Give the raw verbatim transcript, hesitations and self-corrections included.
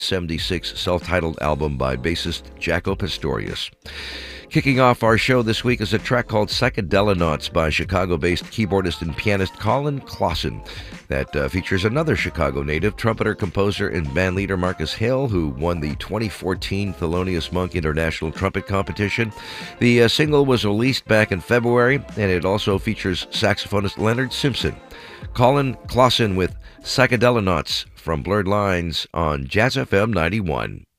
seventy-six self-titled album by bassist Jaco Pastorius. Kicking off our show this week is a track called Psychedelinauts by Chicago-based keyboardist and pianist Colin Clausen that uh, features another Chicago native, trumpeter, composer, and bandleader Marcus Hale, who won the twenty fourteen Thelonious Monk International Trumpet Competition. The uh, single was released back in February, and it also features saxophonist Leonard Simpson. Colin Clausen with Psychedelinauts from Blurred Lines on Jazz F M ninety-one.